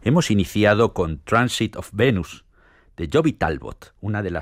Hemos iniciado con Transit of Venus, de Joby Talbot, una de las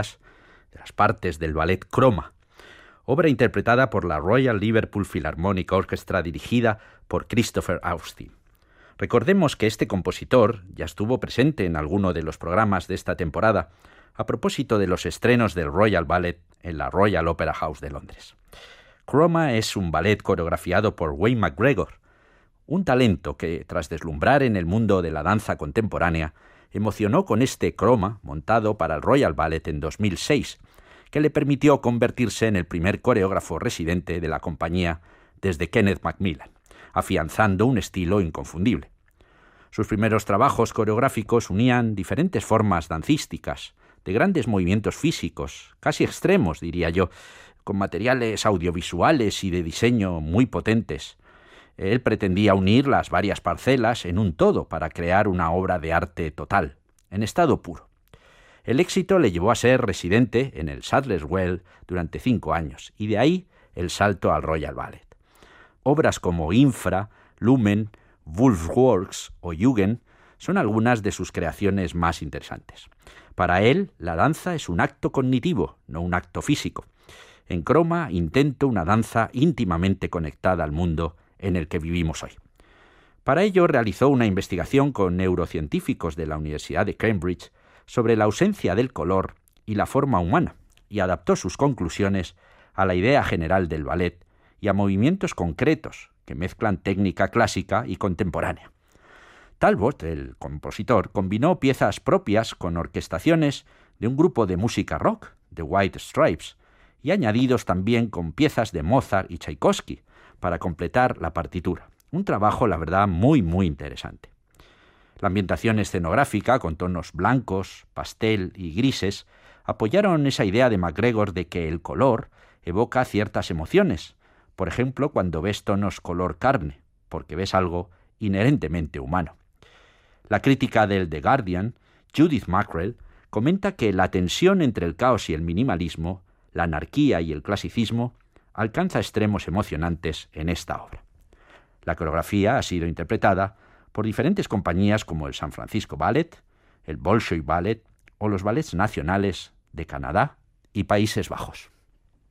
partes del ballet Croma, obra interpretada por la Royal Liverpool Philharmonic Orchestra dirigida por Christopher Austin. Recordemos que este compositor ya estuvo presente en alguno de los programas de esta temporada a propósito de los estrenos del Royal Ballet en la Royal Opera House de Londres. Croma es un ballet coreografiado por Wayne McGregor, un talento que, tras deslumbrar en el mundo de la danza contemporánea, emocionó con este Croma montado para el Royal Ballet en 2006, que le permitió convertirse en el primer coreógrafo residente de la compañía desde Kenneth Macmillan, afianzando un estilo inconfundible. Sus primeros trabajos coreográficos unían diferentes formas dancísticas, de grandes movimientos físicos, casi extremos, diría yo, con materiales audiovisuales y de diseño muy potentes. Él pretendía unir las varias parcelas en un todo para crear una obra de arte total, en estado puro. El éxito le llevó a ser residente en el Sadler's Well durante 5 años, y de ahí el salto al Royal Ballet. Obras como Infra, Lumen, Wolfsworks o Jugend son algunas de sus creaciones más interesantes. Para él, la danza es un acto cognitivo, no un acto físico. En Croma intento una danza íntimamente conectada al mundo en el que vivimos hoy. Para ello realizó una investigación con neurocientíficos de la Universidad de Cambridge sobre la ausencia del color y la forma humana, y adaptó sus conclusiones a la idea general del ballet y a movimientos concretos que mezclan técnica clásica y contemporánea. Talbot, el compositor, combinó piezas propias con orquestaciones de un grupo de música rock, The White Stripes, y añadidos también con piezas de Mozart y Tchaikovsky, para completar la partitura. Un trabajo, la verdad, muy interesante. La ambientación escenográfica, con tonos blancos, pastel y grises, apoyaron esa idea de McGregor de que el color evoca ciertas emociones. Por ejemplo, cuando ves tonos color carne, porque ves algo inherentemente humano. La crítica del The Guardian, Judith Mackrell, comenta que la tensión entre el caos y el minimalismo, la anarquía y el clasicismo, alcanza extremos emocionantes en esta obra. La coreografía ha sido interpretada por diferentes compañías como el San Francisco Ballet, el Bolshoi Ballet o los ballets nacionales de Canadá y Países Bajos.